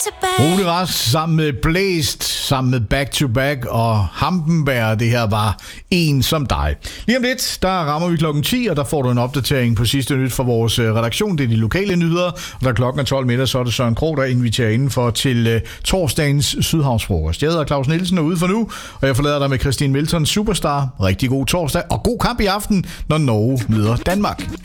Rune Rask sammen med Blæst, sammen med Back to Back og Hampenberg. Det her var En som dig. Lige om lidt, der rammer vi klokken 10, og der får du en opdatering på sidste nyt fra vores redaktion. Det er de lokale nyheder, og da klokken er 12 middag, så er det Søren Krog, der inviterer indenfor til torsdagens Sydhavnsfrokost. Jeg hedder Claus Nielsen og ude for nu, og jeg forlader dig med Christine Milton, Superstar. Rigtig god torsdag og god kamp i aften, når Norge møder Danmark.